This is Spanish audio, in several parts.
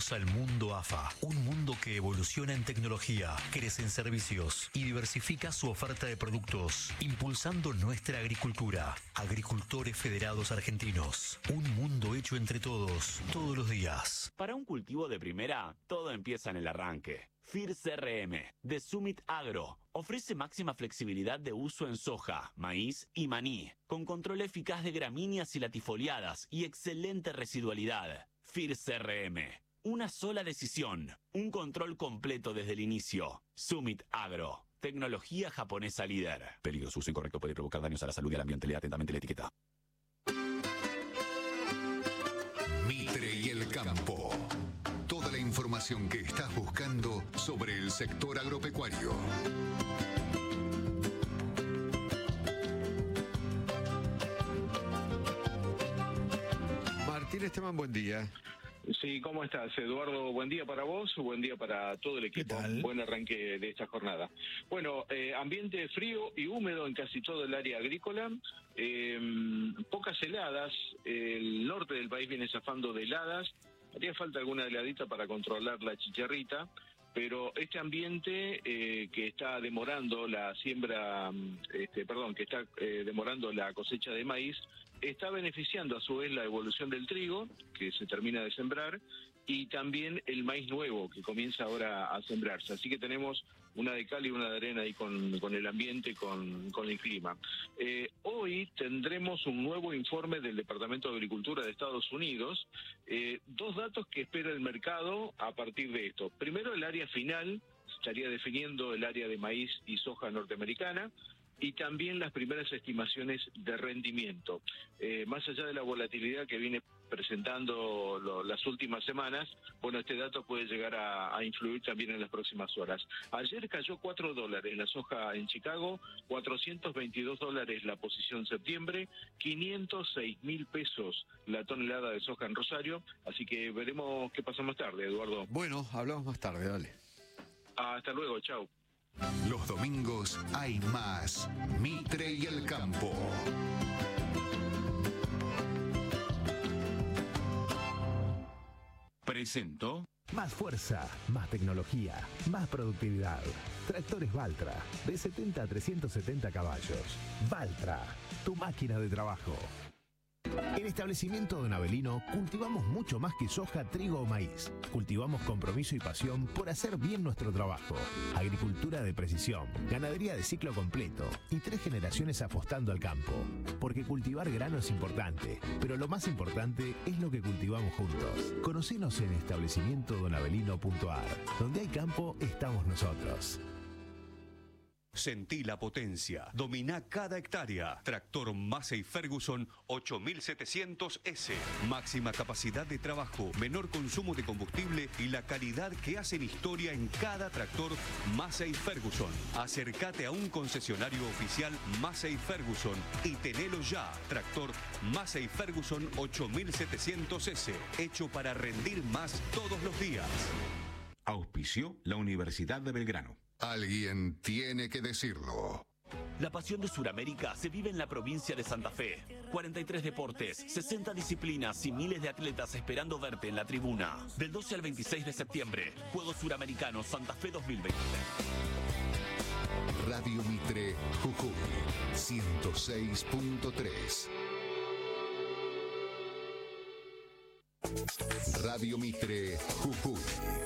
Bienvenidos al mundo AFA, un mundo que evoluciona en tecnología, crece en servicios y diversifica su oferta de productos, impulsando nuestra agricultura. Agricultores Federados Argentinos, un mundo hecho entre todos, todos los días. Para un cultivo de primera, todo empieza en el arranque. FIR CRM, de Summit Agro, ofrece máxima flexibilidad de uso en soja, maíz y maní, con control eficaz de gramíneas y latifoliadas y excelente residualidad. FIR CRM, una sola decisión, un control completo desde el inicio. Summit Agro, tecnología japonesa líder. Peligros, uso incorrecto puede provocar daños a la salud y al ambiente. Lea atentamente la etiqueta. Mitre y el campo. Toda la información que estás buscando sobre el sector agropecuario. Martín Esteban, buen día. Sí, ¿cómo estás, Eduardo? Buen día para vos, buen día para todo el equipo. Buen arranque de esta jornada. Bueno, ambiente frío y húmedo en casi todo el área agrícola. Pocas heladas. El norte del país viene zafando de heladas. Haría falta alguna heladita para controlar la chicharrita. Pero este ambiente que está demorando la siembra, que está demorando la cosecha de maíz, está beneficiando a su vez la evolución del trigo, que se termina de sembrar, y también el maíz nuevo, que comienza ahora a sembrarse. Así que tenemos una de cal y una de arena ahí con el ambiente, con el clima. Hoy tendremos un nuevo informe del Departamento de Agricultura de Estados Unidos. Dos datos que espera el mercado a partir de esto. Primero, el área final, estaría definiendo el área de maíz y soja norteamericana, y también las primeras estimaciones de rendimiento. Más allá de la volatilidad que viene presentando las últimas semanas, bueno, este dato puede llegar a influir también en las próximas horas. Ayer cayó $4 la soja en Chicago, $422 la posición septiembre, 506.000 pesos la tonelada de soja en Rosario, así que veremos qué pasa más tarde, Eduardo. Bueno, hablamos más tarde, dale. Hasta luego, chau. Los domingos hay más Mitre y el campo. Presento. Más fuerza, más tecnología, más productividad. Tractores Valtra, de 70 a 370 caballos. Valtra, tu máquina de trabajo. En Establecimiento Don Avelino cultivamos mucho más que soja, trigo o maíz. Cultivamos compromiso y pasión por hacer bien nuestro trabajo. Agricultura de precisión, ganadería de ciclo completo y 3 generaciones apostando al campo. Porque cultivar grano es importante, pero lo más importante es lo que cultivamos juntos. Conocenos en establecimientodonavelino.ar. Donde hay campo, estamos nosotros. Sentí la potencia. Domina cada hectárea. Tractor Massey Ferguson 8700S. Máxima capacidad de trabajo, menor consumo de combustible y la calidad que hacen historia en cada tractor Massey Ferguson. Acércate a un concesionario oficial Massey Ferguson y tenelo ya. Tractor Massey Ferguson 8700S. Hecho para rendir más todos los días. Auspició la Universidad de Belgrano. Alguien tiene que decirlo. La pasión de Sudamérica se vive en la provincia de Santa Fe. 43 deportes, 60 disciplinas y miles de atletas esperando verte en la tribuna. Del 12 al 26 de septiembre, Juegos Suramericanos Santa Fe 2023. Radio Mitre, Jujuy, 106.3. Radio Mitre, Jujuy.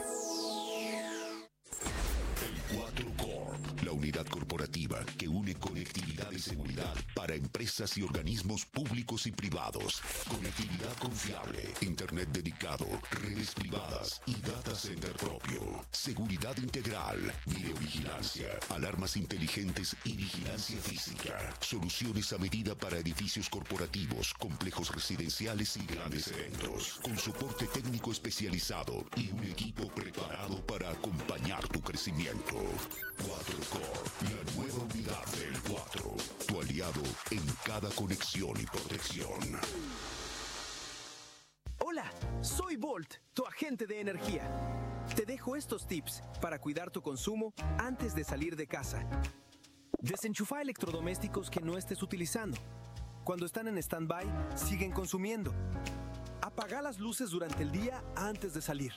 El 4Corp, la unidad corporativa que une conectividad y seguridad para empresas y organismos públicos y privados. Conectividad confiable, internet dedicado, redes privadas y data center propio. Seguridad integral, videovigilancia, alarmas inteligentes y vigilancia física. Soluciones a medida para edificios corporativos, complejos residenciales y grandes eventos. Con soporte técnico especializado y un equipo preparado para acompañar tu crecimiento. 4Corp, la nueva unidad del 4. Tu aliado en cada conexión y protección. Hola, soy Volt, tu agente de energía. Te dejo estos tips para cuidar tu consumo antes de salir de casa. Desenchufa electrodomésticos que no estés utilizando. Cuando están en stand-by, siguen consumiendo. Apaga las luces durante el día antes de salir.